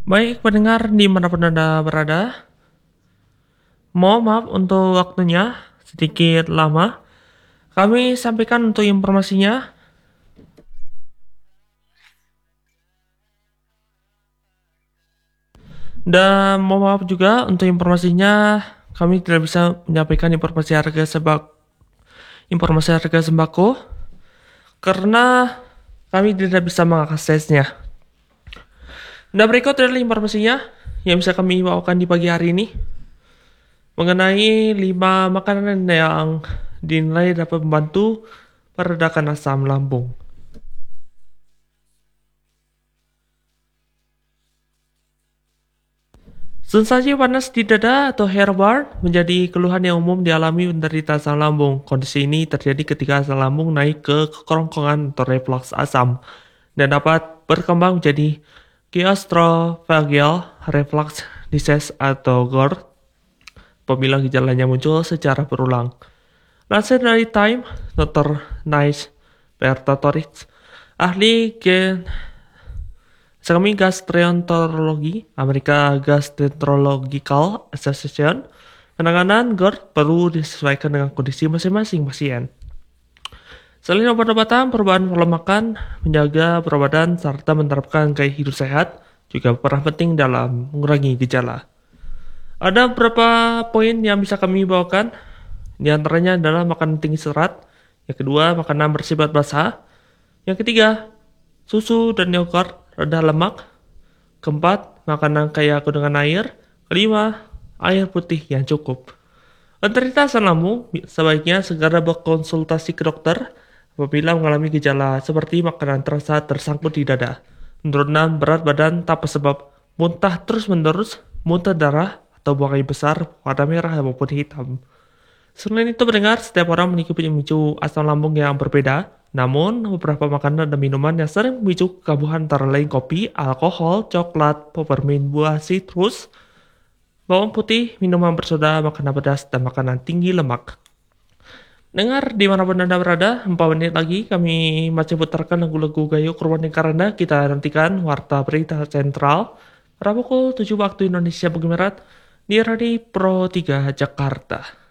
Baik pendengar dimanapun Anda berada, mohon maaf untuk waktunya sedikit lama. Kami sampaikan untuk informasinya dan mohon maaf juga untuk informasinya kami tidak bisa menyampaikan informasi harga sembako karena kami tidak bisa mengaksesnya. Nah, berikut adalah informasinya yang bisa kami bawakan di pagi hari ini mengenai 5 makanan yang dinilai dapat membantu meredakan asam lambung. Sensasi panas di dada atau hairburn menjadi keluhan yang umum dialami penderita asam lambung. Kondisi ini terjadi ketika asam lambung naik ke kerongkongan atau reflux asam dan dapat berkembang menjadi gastroesophageal reflux disease atau GERD apabila gejalanya muncul secara berulang. Lansir dari Time, Dr. Nice Bertatorix, ahli kami Gastroenterologi, Amerika Gastroenterological Association, penanganan GERD perlu disesuaikan dengan kondisi masing-masing pasien. Selain obat-obatan, perubahan pola makan, menjaga berat badan, serta menerapkan gaya hidup sehat juga berperan penting dalam mengurangi gejala. Ada beberapa poin yang bisa kami bawakan. Di antaranya adalah makanan tinggi serat. Yang kedua, makanan bersifat basah. Yang ketiga, susu dan yogurt rendah lemak. Keempat, makanan kaya kandungan air. Kelima, air putih yang cukup. Penderita asam lambung sebaiknya segera berkonsultasi ke dokter apabila mengalami gejala seperti makanan terasa tersangkut di dada, penurunan berat badan tanpa sebab, muntah terus-menerus, muntah darah, atau buang air besar warna merah maupun hitam. Selain itu mendengar setiap orang memiliki pemicu asam lambung yang berbeda, namun beberapa makanan dan minuman yang sering memicu kekambuhan antara lain kopi, alkohol, coklat, peppermint, buah sitrus, bawang putih, minuman bersoda, makanan pedas, dan makanan tinggi lemak. Dengar dimanapun Anda berada, 4 menit lagi kami masih putarkan lagu-lagu Gayo Kurban karena kita nantikan Warta Berita Sentral pada pukul 7 waktu Indonesia bagian Barat di Radio Pro 3 Jakarta.